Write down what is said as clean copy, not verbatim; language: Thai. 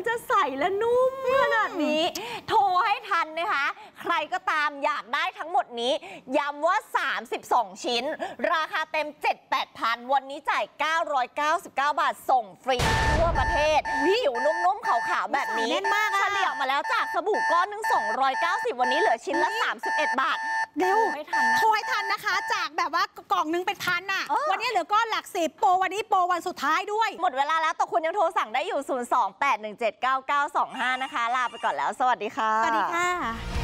จะใสและนุ่มขนาดนี้โทรให้ทันนะคะใครก็ตามอยากได้ทั้งหมดนี้ย้ำว่า32ชิ้นราคาเต็ม 7-8 พันวันนี้จ่าย999 บาทส่งฟรีทั่วประเทศผิวนุ่มๆขาวๆแบบนี้เฉลี่ยมาแล้วจากสบู่ก้อนนึง290วันนี้เหลือชิ้นละ31 บาทเร็วโทรให้ทันนะคะจากแบบว่ากล่องนึงเป็นพันอ่ะวันนี้เหลือก้อนหลัก10โปรวันนี้โปรวันสุดท้ายด้วยหมดเวลาแล้วแต่คุณยังโทรสั่งได้อยู่ 028179925 นะคะลาไปก่อนแล้วสวัสดีค่ะสวัสดีค่ะ